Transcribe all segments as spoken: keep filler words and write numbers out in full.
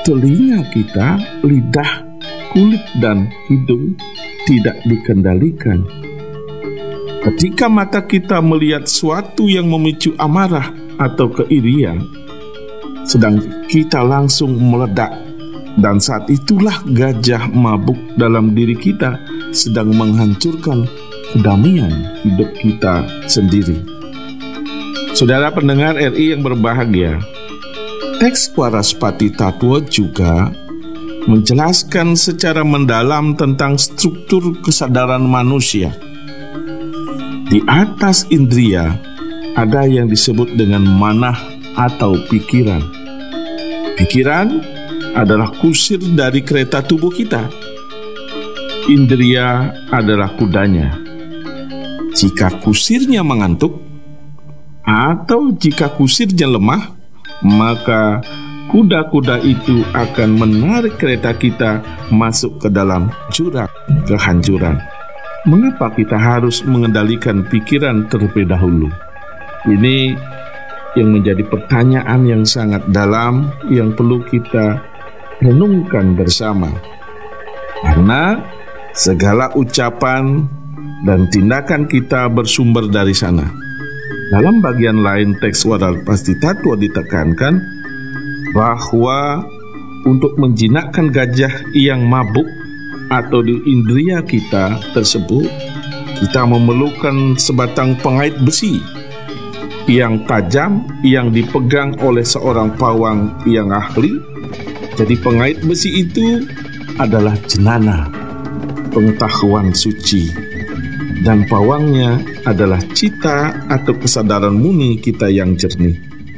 telinga kita, lidah, kulit, dan hidung tidak dikendalikan. Ketika mata kita melihat suatu yang memicu amarah atau keirian, sedang kita langsung meledak, dan saat itulah gajah mabuk dalam diri kita sedang menghancurkan kedamaian hidup kita sendiri. Saudara pendengar R I yang berbahagia, teks Waraspati Tattwa juga menjelaskan secara mendalam tentang struktur kesadaran manusia. Di atas indria ada yang disebut dengan manah atau pikiran. Pikiran adalah kusir dari kereta tubuh kita. Indria adalah kudanya. Jika kusirnya mengantuk atau jika kusirnya lemah, maka kuda-kuda itu akan menarik kereta kita masuk ke dalam jurang kehancuran. Mengapa kita harus mengendalikan pikiran terlebih dahulu? Ini yang menjadi pertanyaan yang sangat dalam yang perlu kita renungkan bersama. Karena segala ucapan dan tindakan kita bersumber dari sana. Dalam bagian lain teks Waraspati Tattwa ditekankan bahwa untuk menjinakkan gajah yang mabuk atau di indria kita tersebut, kita memerlukan sebatang pengait besi yang tajam yang dipegang oleh seorang pawang yang ahli. Jadi pengait besi itu adalah jenana, pengetahuan suci, dan pawangnya adalah cita atau kesadaran murni kita yang jernih.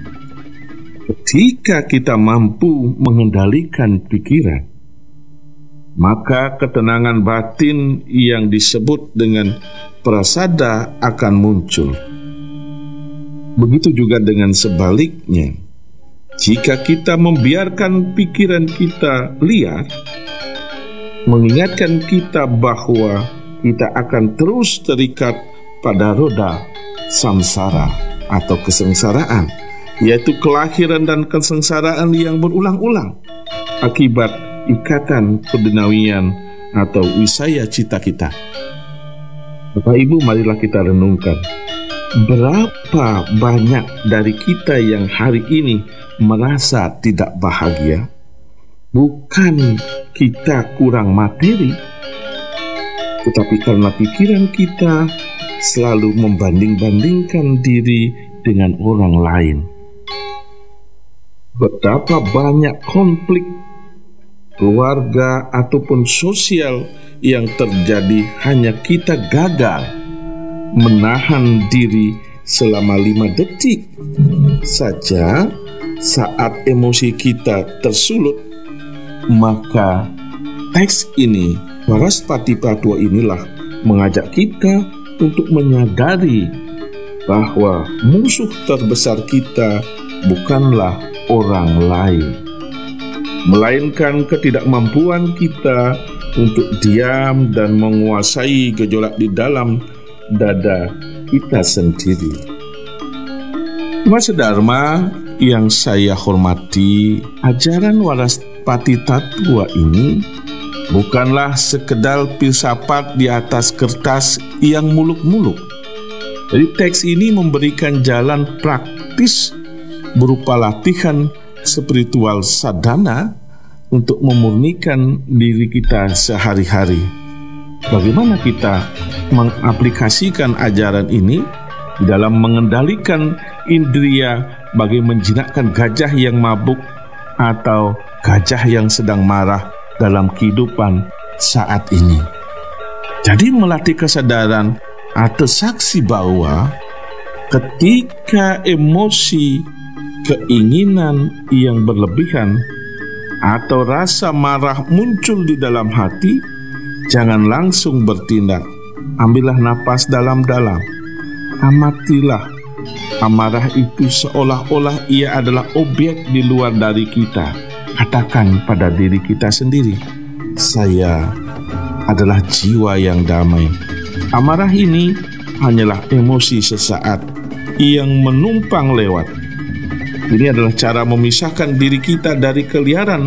Ketika kita mampu mengendalikan pikiran, maka ketenangan batin yang disebut dengan prasada akan muncul. Begitu juga dengan sebaliknya. Jika kita membiarkan pikiran kita liar, mengingatkan kita bahwa kita akan terus terikat pada roda samsara atau kesengsaraan, yaitu kelahiran dan kesengsaraan yang berulang-ulang akibat ikatan keduniawian atau wisaya cita kita. Bapak Ibu, marilah kita renungkan, berapa banyak dari kita yang hari ini merasa tidak bahagia? Bukan kita kurang materi, tetapi karena pikiran kita selalu membanding-bandingkan diri dengan orang lain. Betapa banyak konflik keluarga ataupun sosial yang terjadi hanya kita gagal menahan diri selama lima detik saja saat emosi kita tersulut. Maka teks ini, Waraspati Tattwa inilah mengajak kita untuk menyadari bahwa musuh terbesar kita bukanlah orang lain, melainkan ketidakmampuan kita untuk diam dan menguasai gejolak di dalam dada kita sendiri. Mas Dharma yang saya hormati, ajaran Waraspati Tattwa ini bukanlah sekedar filsafat di atas kertas yang muluk-muluk. Jadi teks ini memberikan jalan praktis berupa latihan spiritual sadhana untuk memurnikan diri kita sehari-hari. Bagaimana kita mengaplikasikan ajaran ini dalam mengendalikan indria bagi menjinakkan gajah yang mabuk atau gajah yang sedang marah dalam kehidupan saat ini. Jadi melatih kesadaran atau saksi bahwa ketika emosi, keinginan yang berlebihan atau rasa marah muncul di dalam hati, jangan langsung bertindak. Ambillah napas dalam-dalam. Amatilah amarah itu seolah-olah ia adalah objek di luar dari kita. Katakan pada diri kita sendiri, saya adalah jiwa yang damai. Amarah ini hanyalah emosi sesaat yang menumpang lewat. Ini adalah cara memisahkan diri kita dari keliaran